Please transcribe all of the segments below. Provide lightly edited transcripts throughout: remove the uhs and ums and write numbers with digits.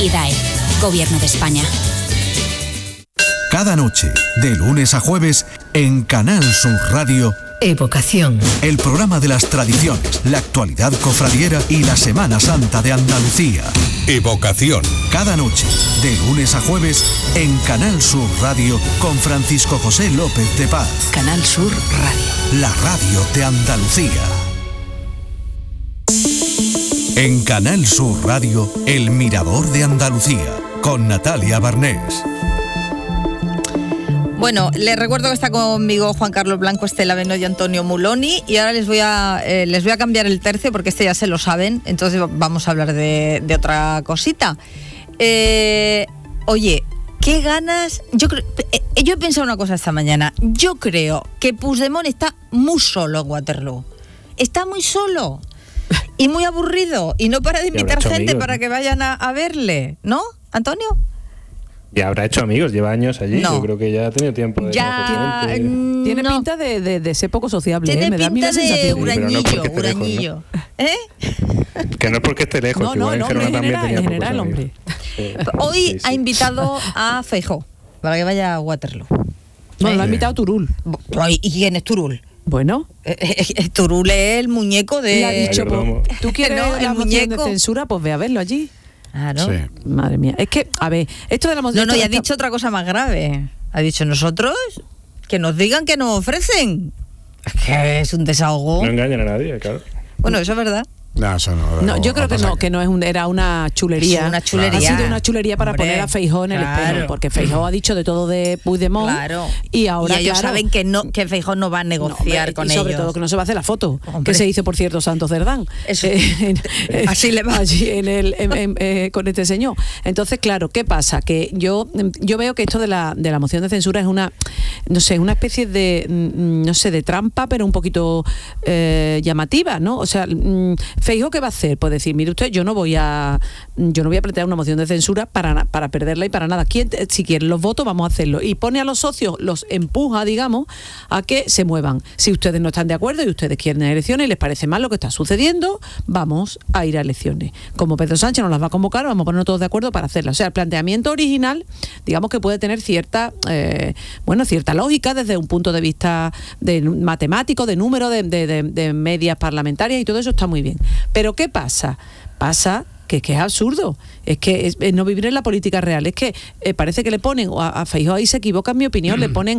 y DAE, Gobierno de España. Cada noche, de lunes a jueves, en Canal Sur Radio, Evocación. El programa de las tradiciones, la actualidad cofradiera y la Semana Santa de Andalucía. Evocación. Cada noche, de lunes a jueves, en Canal Sur Radio, con Francisco José López de Paz. Canal Sur Radio. La radio de Andalucía. En Canal Sur Radio, El Mirador de Andalucía, con Natalia Barnés. Bueno, les recuerdo que está conmigo Juan Carlos Blanco, Estela Benoit y Antonio Muloni, y ahora les voy a cambiar el tercio porque ya se lo saben, entonces vamos a hablar de otra cosita. Oye, qué ganas. Yo he pensado una cosa esta mañana. Yo creo que Puigdemont está muy solo en Waterloo. Está muy solo y muy aburrido y no para de invitar gente amigos, para que vayan a verle, ¿no, Antonio? Ya habrá hecho amigos, lleva años allí. No. Yo creo que ya ha tenido tiempo de tiene pinta de ser poco sociable. Tiene me da pinta de hurañillo. Que no es porque esté lejos. No, el hombre en general, hombre. Hoy ha invitado a Feijóo para que vaya a Waterloo. No, lo ha invitado Turull. ¿Y quién es Turull? Bueno, Turull es el muñeco de... Le ha dicho, ¿tú quieres la moción de censura? Pues ve a verlo allí. Claro. Sí. Madre mía. Es que, a ver, esto de la moción... No, y ha dicho otra cosa más grave. Ha dicho, nosotros, que nos digan que nos ofrecen. Es que es un desahogo. No engañan a nadie, claro. Bueno, eso es verdad. No, eso no. No, yo creo que no es era una chulería. Es una chulería. Ha sido una chulería para poner a Feijóo en el espejo, porque Feijóo ha dicho de todo de Puigdemont. Claro. Y ahora ellos saben que Feijóo no va a negociar con ellos. Y sobre todo que no se va a hacer la foto, que se hizo, por cierto, Santos Cerdán. Así le va. Allí con este señor. Entonces, claro, ¿qué pasa? Que yo veo que esto de la moción de censura es una especie de trampa, pero un poquito llamativa, ¿no? O sea, Feijóo, ¿qué va a hacer? Pues decir, mire usted, yo no voy a plantear una moción de censura para perderla y para nada. Si quieren los votos, vamos a hacerlo. Y pone a los socios, los empuja, digamos, a que se muevan. Si ustedes no están de acuerdo y ustedes quieren elecciones y les parece mal lo que está sucediendo, vamos a ir a elecciones. Como Pedro Sánchez nos las va a convocar, vamos a ponernos todos de acuerdo para hacerlas. O sea, el planteamiento original, digamos que puede tener cierta lógica desde un punto de vista matemático, de número, de medias parlamentarias, y todo eso está muy bien. Pero ¿qué pasa? Pasa que es absurdo, es que es no vivir en la política real, es que parece que le ponen, a Feijóo ahí se equivoca en mi opinión, le ponen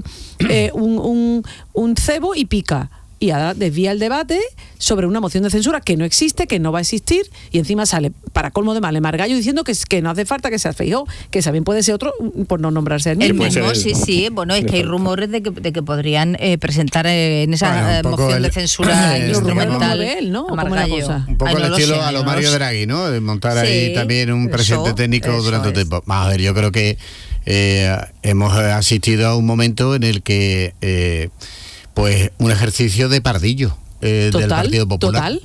un cebo y pica, y ahora desvía el debate sobre una moción de censura que no existe, que no va a existir, y encima sale, para colmo de mal, Margallo diciendo que no hace falta que sea Feijóo, que también puede ser otro, por no nombrarse el mismo. Sí, bueno, es que hay rumores de que podrían presentar en esa moción de censura instrumental él, ¿no? a Margallo. Un poco el estilo a lo Mario Draghi, ¿no? De montar ahí también un presidente técnico durante un tiempo. A ver, yo creo que hemos asistido a un momento en el que pues un ejercicio de pardillo del Partido Popular,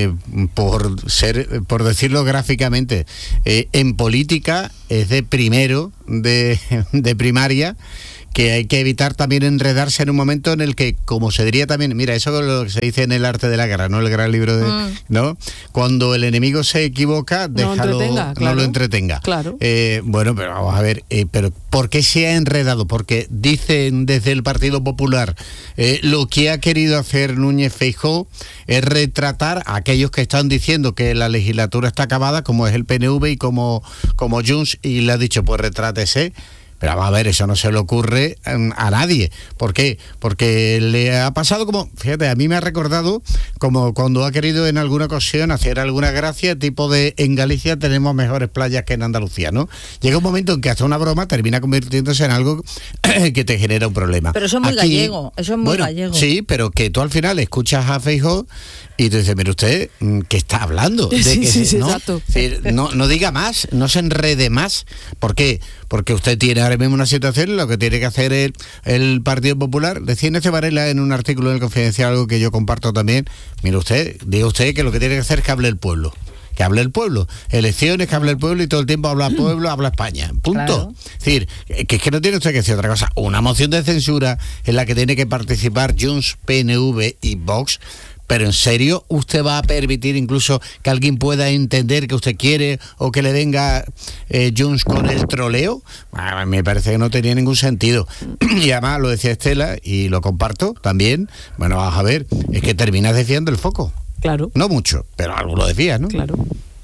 por decirlo gráficamente, en política es de primero de primaria, que hay que evitar también enredarse en un momento en el que, como se diría también, mira, eso es lo que se dice en El arte de la guerra, ¿no? El gran libro de... ¿no? Cuando el enemigo se equivoca, déjalo, no lo entretenga. Claro. Bueno, pero vamos a ver, pero ¿por qué se ha enredado? Porque dicen desde el Partido Popular, lo que ha querido hacer Núñez Feijóo es retratar a aquellos que están diciendo que la legislatura está acabada, como es el PNV y como Junts, y le ha dicho, pues retrátese. Pero vamos a ver, eso no se le ocurre a nadie. ¿Por qué? Porque le ha pasado como, fíjate, a mí me ha recordado como cuando ha querido en alguna ocasión hacer alguna gracia, tipo de en Galicia tenemos mejores playas que en Andalucía, ¿no? Llega un momento en que hasta una broma termina convirtiéndose en algo que te genera un problema. Pero eso es muy gallego, gallego. Sí, pero que tú al final escuchas a Feijóo y te dices, mire usted, ¿qué está hablando? Exacto. No diga más, no se enrede más. ¿Por qué? Porque usted tiene ahora mismo una situación, lo que tiene que hacer el Partido Popular. Decía Ignacio Varela en un artículo en El Confidencial, algo que yo comparto también. Mire usted, diga usted que lo que tiene que hacer es que hable el pueblo. Que hable el pueblo. Elecciones, que hable el pueblo, y todo el tiempo habla pueblo, habla España. Punto. Claro. Es decir, que es que no tiene usted que decir otra cosa. Una moción de censura en la que tiene que participar Junts, PNV y Vox, pero ¿en serio usted va a permitir incluso que alguien pueda entender que usted quiere o que le venga Junts con el troleo? Me parece que no tenía ningún sentido. Y además lo decía Estela, y lo comparto también, bueno, vamos a ver, es que terminas desviando el foco. Claro. No mucho, pero algo lo desvías, ¿no? Claro.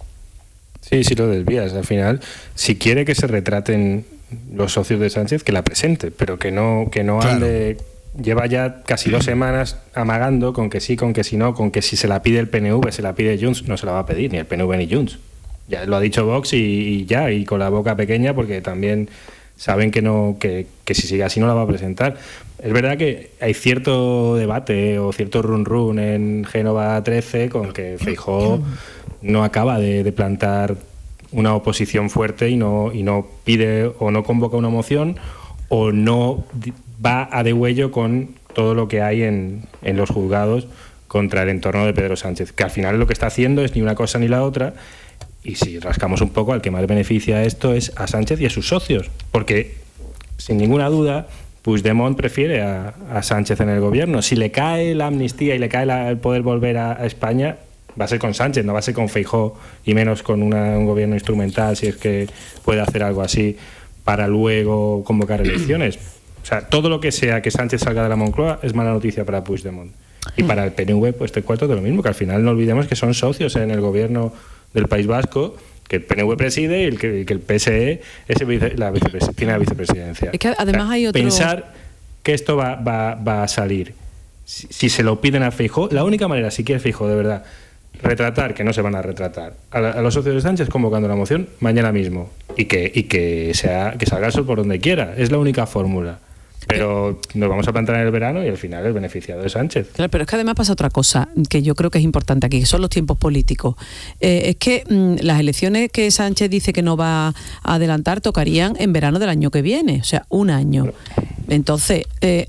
Sí, lo desvías. Al final, si quiere que se retraten los socios de Sánchez, que la presente, pero que no claro. Ande... Lleva ya casi 2 semanas amagando con que sí, con que si no, con que si se la pide el PNV, se la pide Junts, no se la va a pedir ni el PNV ni Junts. Ya lo ha dicho Vox y ya, y con la boca pequeña, porque también saben que si sigue así no la va a presentar. Es verdad que hay cierto debate o cierto run en Génova 13 con que Feijóo no acaba de plantar una oposición fuerte y no pide o no convoca una moción o no va a degüello con todo lo que hay en los juzgados contra el entorno de Pedro Sánchez, que al final lo que está haciendo es ni una cosa ni la otra, y si rascamos un poco, al que más beneficia esto es a Sánchez y a sus socios, porque sin ninguna duda Puigdemont prefiere a Sánchez en el gobierno. Si le cae la amnistía y le cae el poder volver a España, va a ser con Sánchez, no va a ser con Feijóo, y menos con un gobierno instrumental, si es que puede hacer algo así para luego convocar elecciones. O sea, todo lo que sea que Sánchez salga de la Moncloa es mala noticia para Puigdemont. Y para el PNV, pues te cuento de lo mismo, que al final no olvidemos que son socios en el gobierno del País Vasco, que el PNV preside y que el PSE tiene la vicepresidencia. Es que además hay otro... Pensar que esto va a salir, si se lo piden a Feijóo, la única manera, si quiere Feijóo de verdad retratar, que no se van a retratar, a los socios de Sánchez convocando la moción mañana mismo y que salga el sol por donde quiera. Es la única fórmula. Pero nos vamos a plantar en el verano y al final el beneficiado es Sánchez. Claro, pero es que además pasa otra cosa que yo creo que es importante aquí, que son los tiempos políticos. Es que las elecciones que Sánchez dice que no va a adelantar tocarían en verano del año que viene, o sea, un año. Entonces,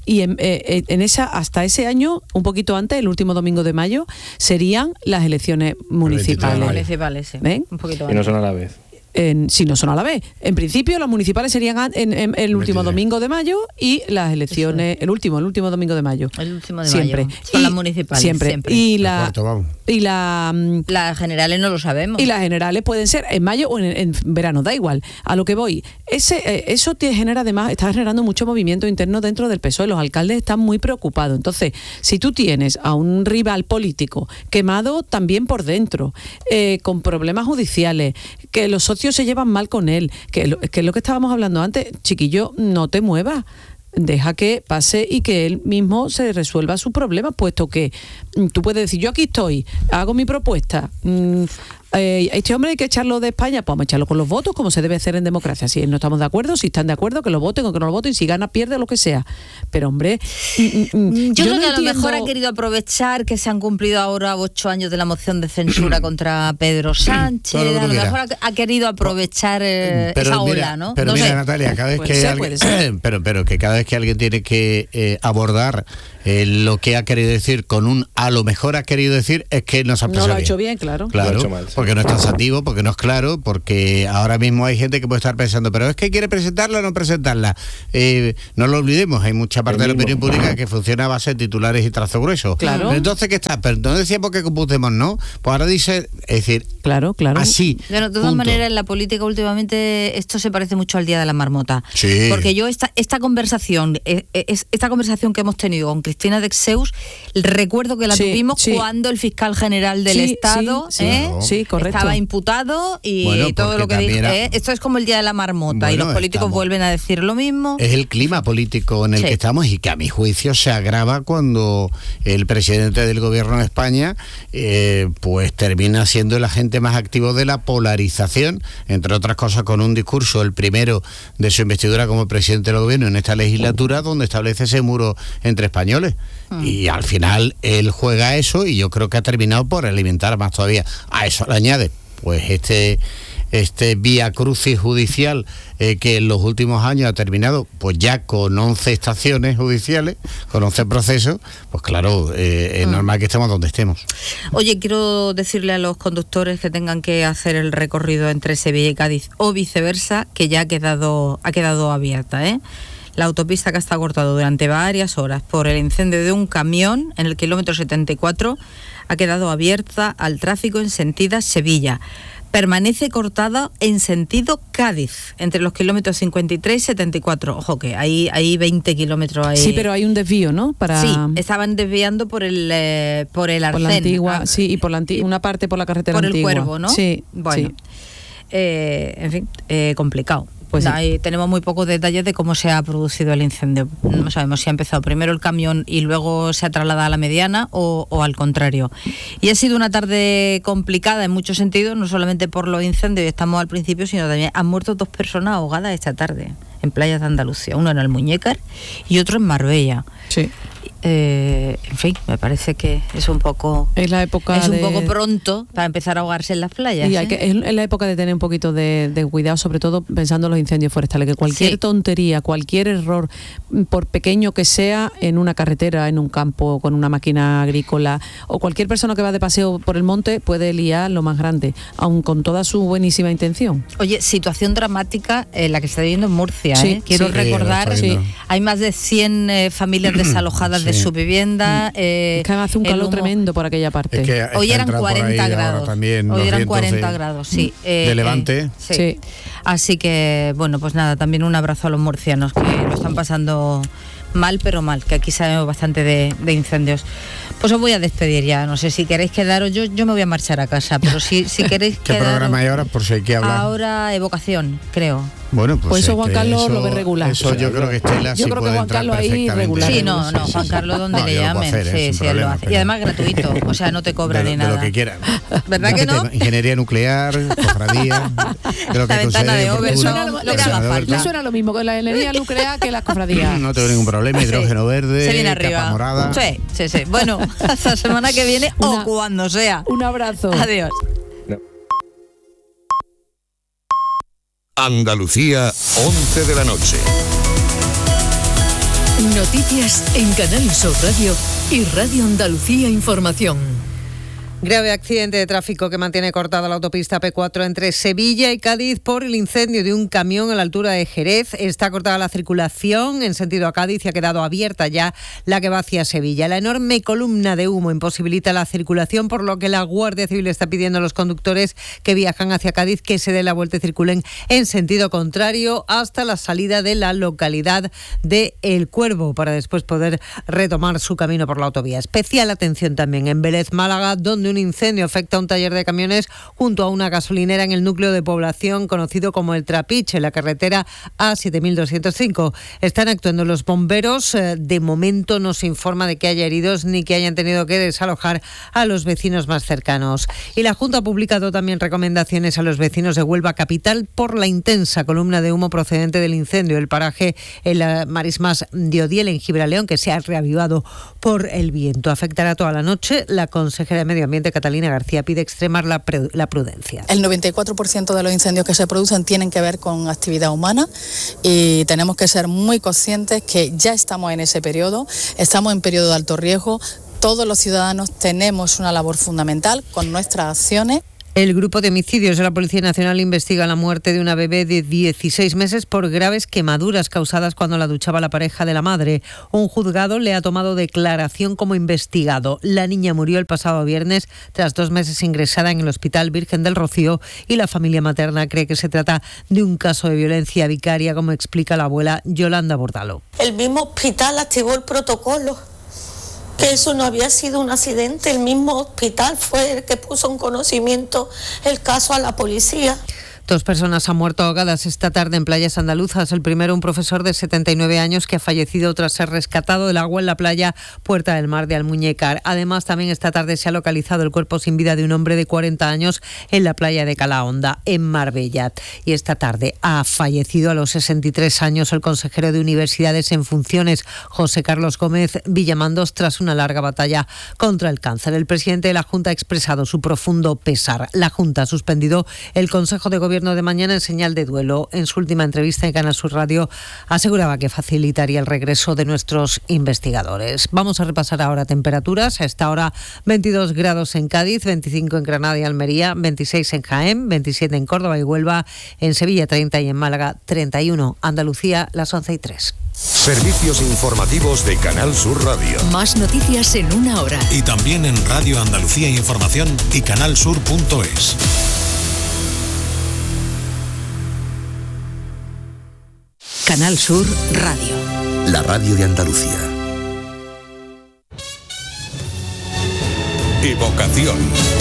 hasta ese año, un poquito antes, el último domingo de mayo, serían las elecciones municipales. Sí. ¿Ven? Un poquito antes. Y no son a la vez. Si no son a la vez. En principio, las municipales serían en el último domingo de mayo y las elecciones, el último domingo de mayo. El último de siempre. mayo. Son las municipales. Siempre. Y las generales no lo sabemos. Y las generales pueden ser en mayo o en verano, da igual. A lo que voy. Eso te genera, además, está generando mucho movimiento interno dentro del PSOE. Los alcaldes están muy preocupados. Entonces, si tú tienes a un rival político quemado también por dentro, con problemas judiciales, que los socios se llevan mal con él, que es lo que estábamos hablando antes, chiquillo, no te muevas, deja que pase y que él mismo se resuelva su problema, puesto que tú puedes decir, yo aquí estoy, hago mi propuesta, este hombre hay que echarlo de España, pues vamos a echarlo con los votos, como se debe hacer en democracia. Si no estamos de acuerdo, si están de acuerdo, que lo voten o que no lo voten, si gana, pierde, lo que sea. Pero hombre, yo creo que a lo mejor ha querido aprovechar que se han cumplido ahora 8 años de la moción de censura contra Pedro Sánchez, a lo mejor ha querido aprovechar esa ola, ¿no? Pero no mira, sé. Natalia, cada vez que alguien, pero que cada vez que alguien tiene que abordar lo que ha querido decir con a lo mejor ha querido decir, es que no se ha expresado bien. No lo ha hecho bien, claro. Claro, lo ha hecho mal, sí. Porque no es taxativo, porque no es claro, porque ahora mismo hay gente que puede estar pensando, pero es que quiere presentarla o no presentarla. No lo olvidemos, hay mucha parte de la opinión pública que funciona a base de titulares y trazo grueso. Claro. Pero entonces, ¿qué está? Pero no decíamos que computemos, ¿no? Pues ahora dice, es decir, claro. Así. Bueno, de todas maneras, en la política últimamente esto se parece mucho al Día de la Marmota. Sí. Porque yo esta conversación que hemos tenido con Cristina Dexeus, recuerdo que la tuvimos cuando el fiscal general del Estado correcto. estaba imputado y todo lo que dijo. Esto es como el Día de la Marmota, y los políticos vuelven a decir lo mismo. Es el clima político en el que estamos, y que a mi juicio se agrava cuando el presidente del gobierno de España pues termina siendo el agente más activo de la polarización, entre otras cosas con un discurso, el primero de su investidura como presidente del gobierno en esta legislatura, donde establece ese muro entre españoles. Y al final él juega eso, y yo creo que ha terminado por alimentar más todavía. A eso le añade pues este vía crucis judicial que en los últimos años ha terminado pues ya con 11 estaciones judiciales, con 11 procesos, pues claro, es normal que estemos donde estemos. Oye, quiero decirle a los conductores que tengan que hacer el recorrido entre Sevilla y Cádiz o viceversa, que ya ha quedado abierta, la autopista que ha estado cortada durante varias horas por el incendio de un camión en el kilómetro 74 ha quedado abierta al tráfico en sentido Sevilla. Permanece cortada en sentido Cádiz, entre los kilómetros 53 y 74. Ojo que hay 20 kilómetros ahí. Sí, pero hay un desvío, ¿no? Sí, estaban desviando por el Arcén. Por la antigua, sí, y por una parte por la carretera por antigua. Por el Cuervo, ¿no? Sí. Bueno, sí. En fin, complicado. Pues sí. Ahí tenemos muy pocos detalles de cómo se ha producido el incendio. No sabemos si ha empezado primero el camión y luego se ha trasladado a la mediana o al contrario. Y ha sido una tarde complicada en muchos sentidos, no solamente por los incendios, y estamos al principio, sino también han muerto 2 personas ahogadas esta tarde en playas de Andalucía, uno en Almuñécar y otro en Marbella. Sí. En fin, me parece que es un poco un poco pronto para empezar a ahogarse en las playas. Y es la época de tener un poquito de cuidado, sobre todo pensando en los incendios forestales, que cualquier tontería, cualquier error, por pequeño que sea, en una carretera, en un campo, con una máquina agrícola, o cualquier persona que va de paseo por el monte puede liar lo más grande, aun con toda su buenísima intención. Oye, situación dramática la que se está viviendo en Murcia. Quiero recordar, hay más de 100 familias desalojadas de su vivienda. Es que hace un calor tremendo por aquella parte. Es que hoy eran 40 grados. Hoy eran 40 grados, sí. De Levante. Sí. Así que, bueno, pues nada, también un abrazo a los murcianos que lo están pasando mal, pero mal, que aquí sabemos bastante de incendios. Pues os voy a despedir ya, no sé si queréis quedaros, yo me voy a marchar a casa, pero si queréis ¿Qué programa hay ahora, por si hay que hablar? Ahora evocación, creo. Bueno, pues eso Juan Carlos lo ve regular. Eso yo creo que Estela sí puede Juan Carlos ahí regular. Sí, no, Juan Carlos donde le llamen. Sí, él lo hace. Y además gratuito, o sea, no te cobra ni nada. De lo que quieran. ¿Verdad que no? Ingeniería nuclear, cofradía, de lo que ventana de Over, le suena lo mismo con la ingeniería nuclear que las cofradías. No tengo ningún problema, hidrógeno verde, se viene arriba. capa morada. Sí. Bueno, hasta la semana que viene o cuando sea. Un abrazo. Adiós. Andalucía, 11 de la noche. Noticias en Canal Sur Radio y Radio Andalucía Información. Grave accidente de tráfico que mantiene cortada la autopista P4 entre Sevilla y Cádiz por el incendio de un camión a la altura de Jerez. Está cortada la circulación en sentido a Cádiz y ha quedado abierta ya la que va hacia Sevilla. La enorme columna de humo imposibilita la circulación, por lo que la Guardia Civil está pidiendo a los conductores que viajan hacia Cádiz que se den la vuelta y circulen en sentido contrario hasta la salida de la localidad de El Cuervo, para después poder retomar su camino por la autovía. Especial atención también en Vélez, Málaga, donde un incendio afecta a un taller de camiones junto a una gasolinera en el núcleo de población conocido como El Trapiche, en la carretera A7205. Están actuando los bomberos. De momento no se informa de que haya heridos ni que hayan tenido que desalojar a los vecinos más cercanos. Y la Junta ha publicado también recomendaciones a los vecinos de Huelva capital por la intensa columna de humo procedente del incendio del paraje en las marismas de Odiel, en Gibraleón, que se ha reavivado por el viento. Afectará toda la noche. La consejera de Medio Ambiente, Catalina García, pide extremar la prudencia. El 94% de los incendios que se producen tienen que ver con actividad humana y tenemos que ser muy conscientes que ya estamos en ese periodo, estamos en periodo de alto riesgo. Todos los ciudadanos tenemos una labor fundamental con nuestras acciones. El grupo de homicidios de la Policía Nacional investiga la muerte de una bebé de 16 meses por graves quemaduras causadas cuando la duchaba la pareja de la madre. Un juzgado le ha tomado declaración como investigado. La niña murió el pasado viernes tras 2 meses ingresada en el Hospital Virgen del Rocío y la familia materna cree que se trata de un caso de violencia vicaria, como explica la abuela Yolanda Bordalo. El mismo hospital activó el protocolo, que eso no había sido un accidente. El mismo hospital fue el que puso en conocimiento el caso a la policía. 2 personas han muerto ahogadas esta tarde en playas andaluzas. El primero, un profesor de 79 años que ha fallecido tras ser rescatado del agua en la playa Puerta del Mar de Almuñécar. Además, también esta tarde se ha localizado el cuerpo sin vida de un hombre de 40 años en la playa de Calahonda, en Marbella. Y esta tarde ha fallecido a los 63 años el consejero de Universidades en funciones, José Carlos Gómez Villamandos, tras una larga batalla contra el cáncer. El presidente de la Junta ha expresado su profundo pesar. La Junta ha suspendido el Consejo de Gobierno gobierno de mañana en señal de duelo. En su última entrevista en Canal Sur Radio aseguraba que facilitaría el regreso de nuestros investigadores. Vamos a repasar ahora temperaturas. A esta hora 22 grados en Cádiz, 25 en Granada y Almería, 26 en Jaén, 27 en Córdoba y Huelva, en Sevilla 30 y en Málaga 31. Andalucía, las 11:03. Servicios informativos de Canal Sur Radio. Más noticias en una hora. Y también en Radio Andalucía Información y canalsur.es. Canal Sur Radio. La radio de Andalucía. Evocación.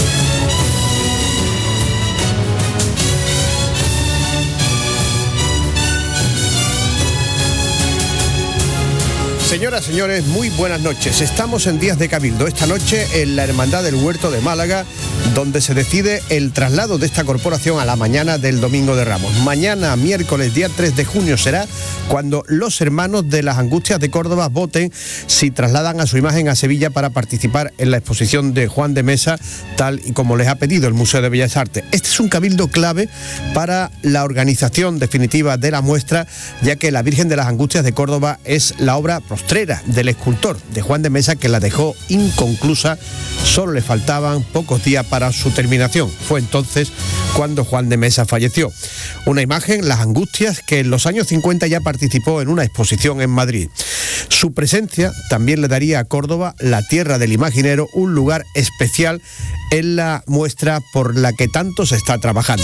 Señoras, señores, muy buenas noches. Estamos en Días de Cabildo. Esta noche en la Hermandad del Huerto de Málaga, donde se decide el traslado de esta corporación a la mañana del Domingo de Ramos. Mañana, miércoles, día 3 de junio, será cuando los hermanos de las Angustias de Córdoba voten si trasladan a su imagen a Sevilla para participar en la exposición de Juan de Mesa, tal y como les ha pedido el Museo de Bellas Artes. Este es un cabildo clave para la organización definitiva de la muestra, ya que la Virgen de las Angustias de Córdoba es la obra postrera del escultor de Juan de Mesa, que la dejó inconclusa. Solo le faltaban pocos días para su terminación. Fue entonces cuando Juan de Mesa falleció. Una imagen, Las Angustias, que en los años 50 ya participó en una exposición en Madrid. Su presencia también le daría a Córdoba, la tierra del imaginero, un lugar especial en la muestra por la que tanto se está trabajando.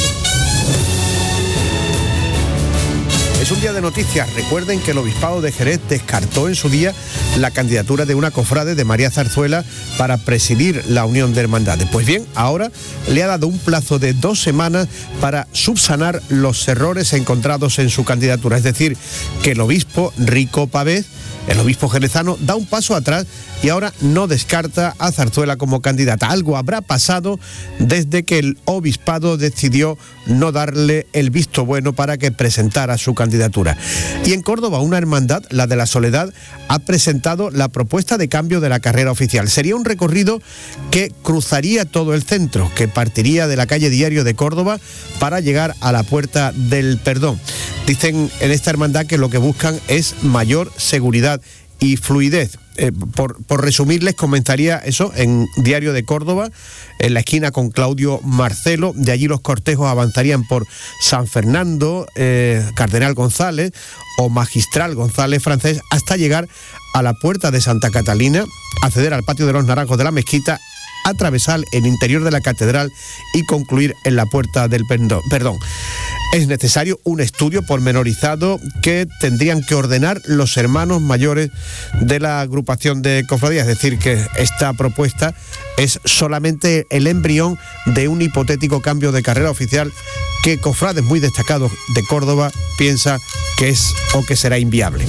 Es un día de noticias. Recuerden que el Obispado de Jerez descartó en su día la candidatura de una cofrade, de María Zarzuela, para presidir la Unión de Hermandades. Pues bien, ahora le ha dado un plazo de 2 semanas para subsanar los errores encontrados en su candidatura. Es decir, que el obispo Rico Pavés, el obispo jerezano, da un paso atrás y ahora no descarta a Zarzuela como candidata. Algo habrá pasado desde que el obispado decidió no darle el visto bueno para que presentara su candidatura. Y en Córdoba, una hermandad, la de la Soledad, ha presentado la propuesta de cambio de la carrera oficial. Sería un recorrido que cruzaría todo el centro, que partiría de la calle Diario de Córdoba para llegar a la Puerta del Perdón. Dicen en esta hermandad que lo que buscan es mayor seguridad y fluidez. Por resumir, les comentaría eso en Diario de Córdoba, en la esquina con Claudio Marcelo. De allí los cortejos avanzarían por San Fernando, Cardenal González o Magistral González Francés, hasta llegar a la Puerta de Santa Catalina, acceder al Patio de los Naranjos de la Mezquita, atravesar el interior de la catedral y concluir en la Puerta del Perdón. Es necesario un estudio pormenorizado que tendrían que ordenar los hermanos mayores de la agrupación de cofradías. Es decir, que esta propuesta es solamente el embrión de un hipotético cambio de carrera oficial que cofrades muy destacados de Córdoba piensan que es o que será inviable.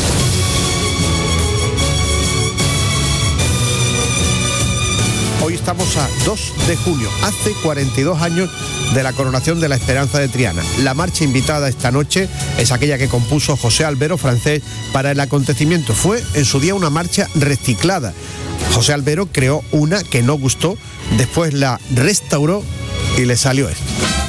Hoy estamos a 2 de junio, hace 42 años de la coronación de la Esperanza de Triana. La marcha invitada esta noche es aquella que compuso José Albero Francés para el acontecimiento. Fue en su día una marcha reciclada. José Albero creó una que no gustó, después la restauró y le salió esto.